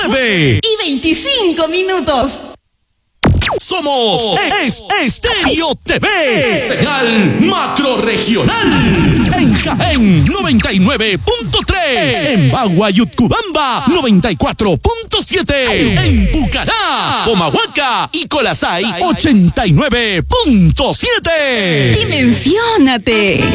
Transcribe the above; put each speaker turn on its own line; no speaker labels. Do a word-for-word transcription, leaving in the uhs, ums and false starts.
nueve
y veinticinco minutos.
Somos Es Estéreo T V, señal macro regional. En Jaén noventa y nueve punto tres, en Bagua y Utcubamba noventa y cuatro punto siete, en Pucará, Comahuaca y Colasay ochenta y nueve punto siete.
Dimensiónate.